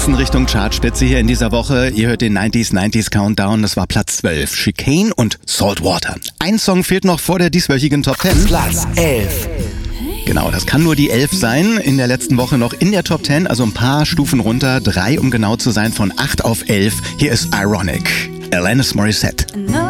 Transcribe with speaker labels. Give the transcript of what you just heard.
Speaker 1: Stufen Richtung Chartspitze hier in dieser Woche. Ihr hört den 90s Countdown, das war Platz 12. Chicane und Saltwater. Ein Song fehlt noch vor der dieswöchigen Top 10.
Speaker 2: Platz 11.
Speaker 1: Genau, das kann nur die 11 sein. In der letzten Woche noch in der Top 10, also ein paar Stufen runter. 3, um genau zu sein, von 8 auf 11. Hier ist Ironic. Alanis Morissette.